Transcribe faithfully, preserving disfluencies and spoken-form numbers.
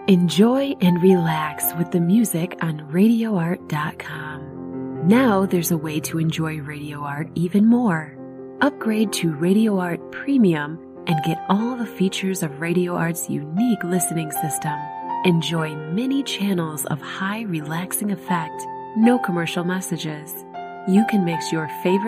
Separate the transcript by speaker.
Speaker 1: Enjoy and relax with the music on radio art dot com. Now there's a way to enjoy Radio Art even more. Upgrade to Radio Art Premium and get all the features of Radio Art's unique listening system. Enjoy many channels of high relaxing effect, no commercial messages. You can mix your favorite